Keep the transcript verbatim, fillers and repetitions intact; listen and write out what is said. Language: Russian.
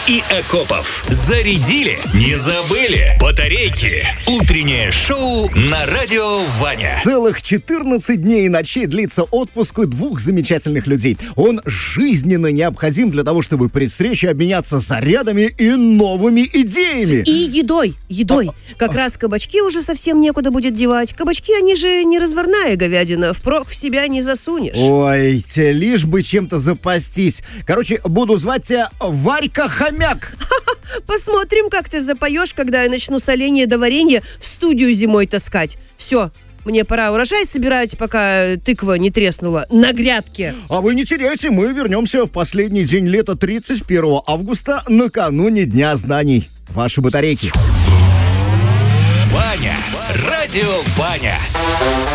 и Акопов. Зарядили? Не забыли? Батарейки. Утреннее шоу на радио Ваня. Целых четырнадцать дней и ночей длится отпуск у двух замечательных людей. Он жизненно необходим для того, чтобы при встрече обменяться зарядами и новыми идеями. И едой, едой. Как раз кабачки уже совсем некуда будет девать. Кабачки, они же не разварная говядина. Впрок в себя не засунешь. Ой, те, лишь бы чем-то запастись. Короче, буду звать тебя Варька-хомяк. Посмотрим, как ты запоешь, когда я начну соленье до варенья в студию зимой таскать. Все, мне пора урожай собирать, пока тыква не треснула на грядке. А вы не теряйте, мы вернемся в последний день лета, тридцать первого августа, накануне Дня знаний. Ваши батарейки. Ваня. Радио Ваня.